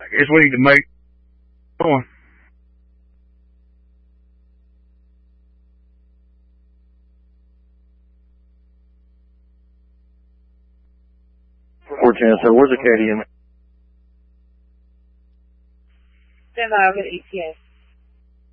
I guess we need to make going. So where's Acadian? Stand by over at ETA.